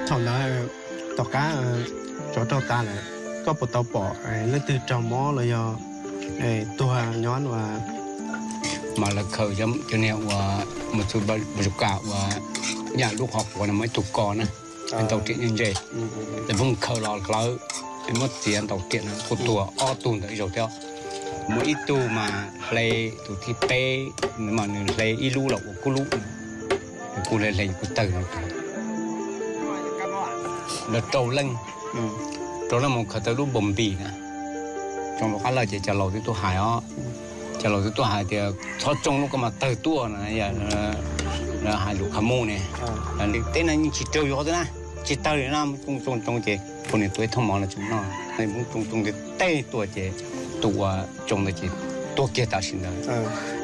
thằng đó tàu cá chỗ tàu ta này có một tàu bỏ lấy từ trồng mó là do tua nhón và mà là khởi cho nên và một số cạo và nhà lúc học của nó mới chục con nè anh tàu điện như vậy để vùng khởi lò lỡ để mất tiền tàu điện nó một tua o tuần đấy rồi theo mỗi ít tu mà lấy tu thì pe mà lấy ít lu lậu của lu cô lấy của từ là trâu lưng trâu là một cái từ lúc bầm bì nè trong lúc đó là chỉ trả lời cái tu hải á trả lời cái tu hải thì thoát trong lúc mà từ tua này giờ là hải lục khăm mô này là tên là chỉ trâu vô thôi nè chỉ tao để làm trong chếคนนี้ตัวทำมอนะจุ่มน่ะในมุ้งตรงเต้ตัวเจตัวจงเลยเจตัวเกียร์ตาชินเลย